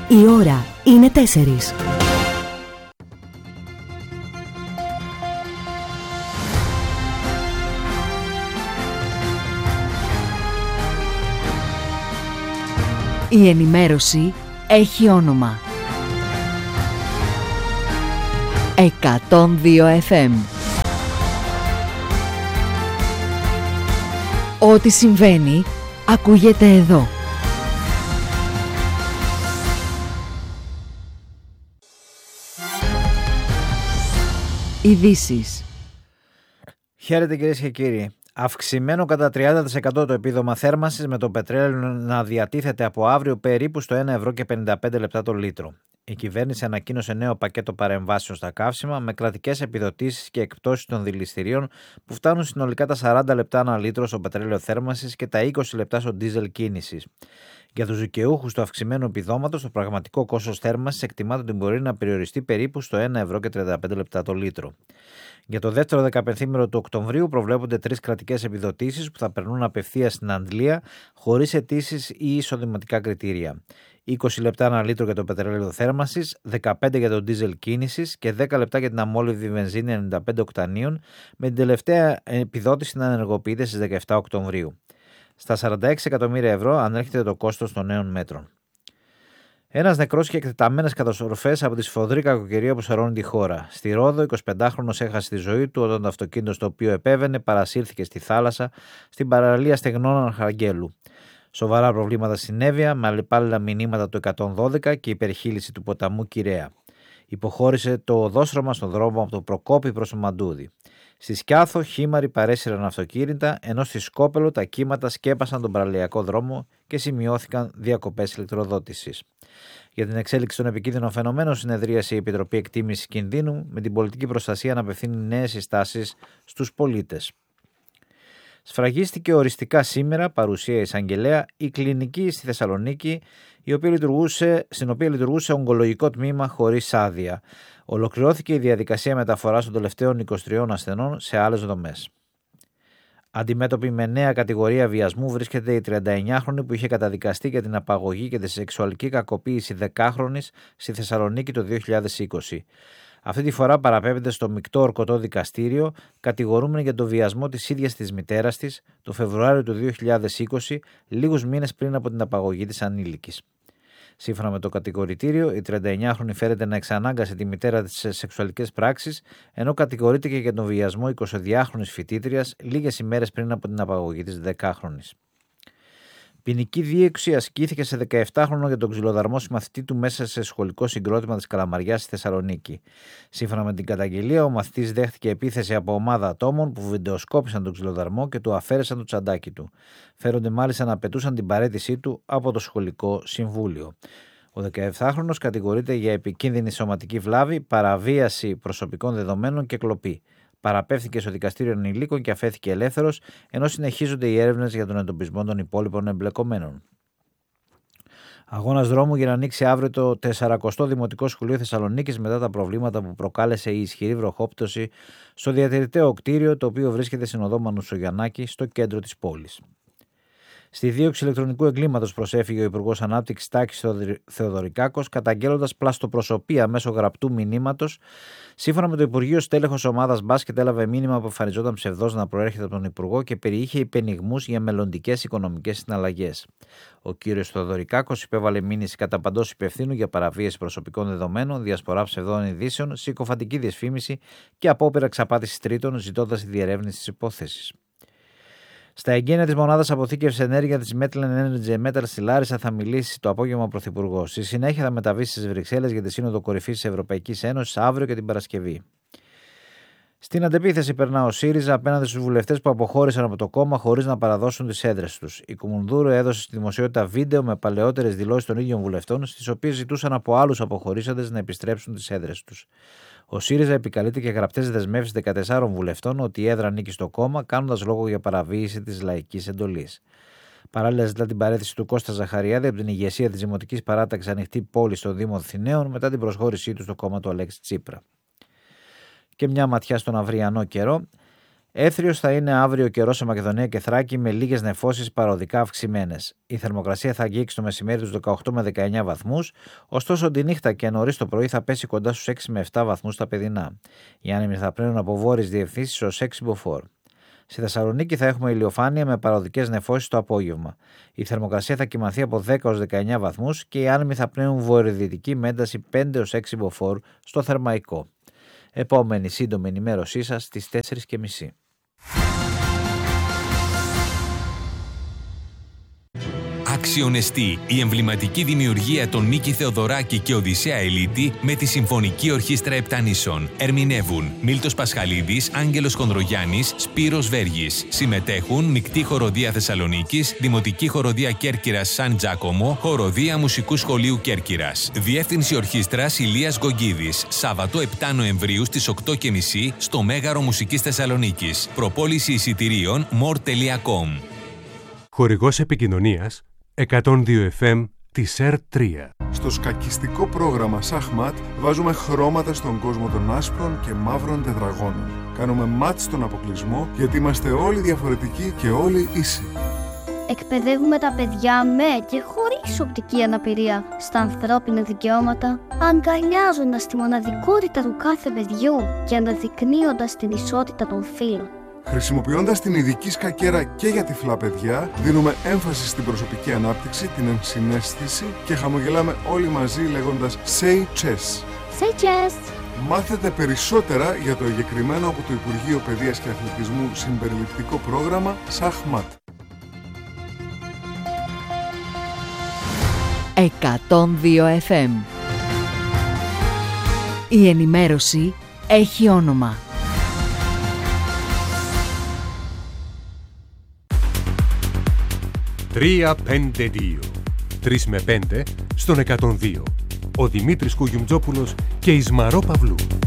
Η ώρα είναι 4. Η ενημέρωση έχει όνομα. 102 FM. Ό,τι συμβαίνει, ακούγεται εδώ. Ειδήσεις. Χαίρετε κυρίες και κύριοι. Αυξημένο κατά 30% το επίδομα θέρμανσης, με το πετρέλαιο να διατίθεται από αύριο περίπου στο 1,55 € το λίτρο. Η κυβέρνηση ανακοίνωσε νέο πακέτο παρεμβάσεων στα καύσιμα με κρατικές επιδοτήσεις και εκπτώσεις των δηληστηρίων που φτάνουν συνολικά τα 40 λεπτά ανά λίτρο στο πετρέλαιο θέρμανσης και τα 20 λεπτά στο ντίζελ κίνησης. Για τους δικαιούχους του αυξημένου επιδόματος, το πραγματικό κόστος θέρμανσης εκτιμάται ότι μπορεί να περιοριστεί περίπου στο 1,35 € το λίτρο. Για το δεύτερο 15ήμερο του Οκτωβρίου προβλέπονται 3 κρατικές επιδοτήσεις που θα περνούν απευθείας στην αντλία, χωρίς αιτήσεις ή εισοδηματικά κριτήρια. 20 λεπτά ανά λίτρο για το πετρέλαιο θέρμανσης, 15 για το ντίζελ κίνησης και 10 λεπτά για την αμόλυβδη βενζίνη 95 οκτανίων, με την τελευταία επιδότηση να ενεργοποιείται στις 17 Οκτωβρίου. Στα 46 εκατομμύρια ευρώ ανέρχεται το κόστος των νέων μέτρων. Ένας νεκρός και εκτεταμένες καταστροφές από τη σφοδρή κακοκαιρία που σαρώνει τη χώρα. Στη Ρόδο, 25χρονος έχασε τη ζωή του όταν το αυτοκίνητο στο οποίο επέβαινε παρασύρθηκε στη θάλασσα στην παραλία Στεγνών Αρχαγγέλου. Σοβαρά προβλήματα στην Εύβοια, με αλλεπάλληλα μηνύματα του 112 και υπερχείληση του ποταμού Κυραία. Υποχώρησε το οδόστρωμα στον δρόμο από το Προκόπη προς το Μαντούδι. Στη Σκιάθο, χήμαροι παρέσυραν αυτοκίνητα, ενώ στη Σκόπελο τα κύματα σκέπασαν τον παραλιακό δρόμο και σημειώθηκαν διακοπές ηλεκτροδότησης. Για την εξέλιξη των επικίνδυνων φαινομένων συνεδρίασε η Επιτροπή Εκτίμησης Κινδύνου, με την πολιτική προστασία να απευθύνει νέες συστάσεις στους πολίτες. Σφραγίστηκε οριστικά σήμερα, παρουσία εισαγγελέα, η κλινική στη Θεσσαλονίκη, στην οποία λειτουργούσε ογκολογικό τμήμα χωρίς άδεια. Ολοκληρώθηκε η διαδικασία μεταφοράς των τελευταίων 23 ασθενών σε άλλες δομές. Αντιμέτωπη με νέα κατηγορία βιασμού βρίσκεται η 39χρονη που είχε καταδικαστεί για την απαγωγή και τη σεξουαλική κακοποίηση 10χρονης στη Θεσσαλονίκη το 2020. Αυτή τη φορά παραπέμπεται στο μεικτό ορκωτό δικαστήριο, κατηγορούμενη για το βιασμό της ίδιας της μητέρας της το Φεβρουάριο του 2020, λίγους μήνες πριν από την απαγωγή της ανήλικης. Σύμφωνα με το κατηγορητήριο, η 39χρονη φέρεται να εξανάγκασε τη μητέρα της σε σεξουαλικές πράξεις, ενώ κατηγορείται και για τον βιασμό 22χρονης φοιτήτριας λίγες ημέρες πριν από την απαγωγή της 10χρονης. Ποινική δίωξη ασκήθηκε σε 17χρονο για τον ξυλοδαρμό συμμαθητή του μέσα σε σχολικό συγκρότημα της Καλαμαριάς στη Θεσσαλονίκη. Σύμφωνα με την καταγγελία, ο μαθητής δέχτηκε επίθεση από ομάδα ατόμων που βιντεοσκόπησαν τον ξυλοδαρμό και του αφαίρεσαν το τσαντάκι του. Φέρονται μάλιστα να απαιτούσαν την παραίτησή του από το σχολικό συμβούλιο. Ο 17χρονος κατηγορείται για επικίνδυνη σωματική βλάβη, παραβίαση προσωπικών δεδομένων και κλοπή. Παραπέμφθηκε στο δικαστήριο ενηλίκων και αφέθηκε ελεύθερος, ενώ συνεχίζονται οι έρευνες για τον εντοπισμό των υπόλοιπων εμπλεκομένων. Αγώνας δρόμου για να ανοίξει αύριο το 40ο Δημοτικό Σχολείο Θεσσαλονίκης μετά τα προβλήματα που προκάλεσε η ισχυρή βροχόπτωση στο διατηρηταίο κτίριο, το οποίο βρίσκεται στην οδό Μανουσογιαννάκη, στο κέντρο της πόλης. Στη δίωξη ηλεκτρονικού εγκλήματος προσέφυγε ο Υπουργός Ανάπτυξης Τάκης Θεοδωρικάκος, καταγγέλλοντας πλαστοπροσωπία μέσω γραπτού μηνύματος. Σύμφωνα με το Υπουργείο, στέλεχος ομάδας μπάσκετ έλαβε μήνυμα που εμφανιζόταν ψευδός να προέρχεται από τον Υπουργό και περιείχε υπενιγμούς για μελλοντικές οικονομικές συναλλαγές. Ο κ. Θεοδωρικάκος υπέβαλε μήνυση κατά παντός υπευθύνου για παραβίαση προσωπικών δεδομένων, διασπορά ψευδών ειδήσεων, συκοφαντική δυσφήμιση και απόπειρα εξαπάτησης τρίτων, ζητώντας τη διερεύνηση της υπόθεσης. Στα εγγένεια της μονάδας αποθήκευσης ενέργεια της Metlen Energy Metal στη Λάρισα θα μιλήσει το απόγευμα ο Πρωθυπουργός. Στη συνέχεια θα μεταβεί στις Βρυξέλλες για τη Σύνοδο Κορυφής της Ευρωπαϊκής Ένωσης αύριο και την Παρασκευή. Στην αντεπίθεση περνά ο ΣΥΡΙΖΑ απέναντι στους βουλευτές που αποχώρησαν από το κόμμα χωρίς να παραδώσουν τις έδρες τους. Η Κουμουνδούρου έδωσε στη δημοσιότητα βίντεο με παλαιότερες δηλώσεις των ίδιων βουλευτών, στις οποίες ζητούσαν από άλλους αποχωρήσαντες να επιστρέψουν τις έδρες τους. Ο ΣΥΡΙΖΑ επικαλείται και γραπτές δεσμεύσεις 14 βουλευτών ότι η έδρα ανήκει στο κόμμα, κάνοντας λόγο για παραβίαση της λαϊκής εντολής. Παράλληλα, ζητά την παραίτηση του Κώστα Ζαχαριάδη από την ηγεσία της Δημοτικής Παράταξης Ανοιχτή Πόλη στο Δήμο Αθηναίων μετά την προσχώρησή του στο κόμμα του Αλέξη Τσίπρα. Και μια ματιά στον αυριανό καιρό. Έθριος θα είναι αύριο καιρός σε Μακεδονία και Θράκη με λίγες νεφώσεις παροδικά αυξημένες. Η θερμοκρασία θα αγγίξει το μεσημέρι τους 18 με 19 βαθμούς, ωστόσο τη νύχτα και νωρίς το πρωί θα πέσει κοντά στους 6 με 7 βαθμούς τα παιδινά. Οι άνεμοι θα πνέουν από βόρειες διευθύνσεις ως 6 μποφόρ. Στη Θεσσαλονίκη θα έχουμε ηλιοφάνεια με παροδικές νεφώσεις το απόγευμα. Η θερμοκρασία θα κυμανθεί από 10 ως 19 βαθμούς και οι άνεμοι θα πνέουν βορειοδυτική με ένταση 5 ως 6 μποφόρ στο Θερμαϊκό. Επόμενη σύντομη ενημέρωσή σας στις 4:30. Αξιονεστή, η εμβληματική δημιουργία των Μίκη Θεοδωράκη και Οδυσσέα Ελίτη με τη Συμφωνική Ορχήστρα Επτανήσων. Ερμηνεύουν Μίλτος Πασχαλίδης, Άγγελος Χονδρογιάννης, Σπύρος Βέργης. Συμμετέχουν Μεικτή Χοροδία Θεσσαλονίκης, Δημοτική Χοροδία Κέρκυρας Σαν Τζάκομο, Χοροδία Μουσικού Σχολείου Κέρκυρας. Διεύθυνση Ορχήστρας Ηλίας Γκογκίδης. Σάββατο 7 Νοεμβρίου στις 8:30 στο Μέγαρο Μουσικής Θεσσαλονίκης. Προπόληση εισιτηρίων more.com. Χορηγός επικοινωνίας 102 FM της ΕΡΤ3. Στο σκακιστικό πρόγραμμα Σαχμάτ βάζουμε χρώματα στον κόσμο των άσπρων και μαύρων τετραγώνων. Κάνουμε μάτς στον αποκλεισμό γιατί είμαστε όλοι διαφορετικοί και όλοι ίσοι. Εκπαιδεύουμε τα παιδιά με και χωρίς οπτική αναπηρία στα ανθρώπινα δικαιώματα, αγκαλιάζοντας τη μοναδικότητα του κάθε παιδιού και αναδεικνύοντας την ισότητα των φύλων. Χρησιμοποιώντας την ειδική σκακέρα και για τυφλά παιδιά, δίνουμε έμφαση στην προσωπική ανάπτυξη, την ενσυναίσθηση και χαμογελάμε όλοι μαζί λέγοντας Say Chess. Say Chess! Μάθετε περισσότερα για το εγκεκριμένο από το Υπουργείο Παιδείας και Αθλητισμού συμπεριληπτικό πρόγραμμα Σαχμάτ. 102 FM. Η ενημέρωση έχει όνομα. 3-5-2. 3 με 5 στον 102. Ο Δημήτρης Κουγιουμτζόπουλος και η Σμαρό Παυλού.